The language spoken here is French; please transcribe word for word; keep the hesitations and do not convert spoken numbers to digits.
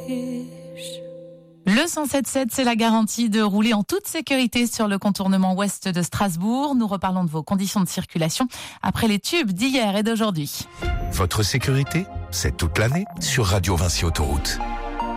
Le cent sept sept, c'est la garantie de rouler en toute sécurité sur le contournement ouest de Strasbourg. Nous reparlons de vos conditions de circulation après les tubes d'hier et d'aujourd'hui. Votre sécurité, c'est toute l'année sur Radio Vinci Autoroute.